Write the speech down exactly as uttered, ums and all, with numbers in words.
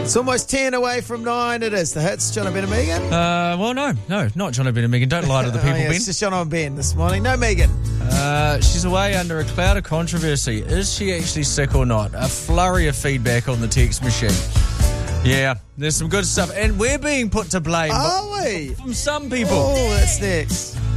It's almost ten away from nine. It is the hits. John and Ben and Megan. Uh, well, no, no, not John and Ben and Megan. Don't lie to the people, oh, yeah, Ben. It's just John and Ben this morning. No Megan. Uh, she's away under a cloud of controversy. Is she actually sick or not? A flurry of feedback on the text machine. Yeah, there's some good stuff. And we're being put to blame Are we? from some people. Oh, that's next.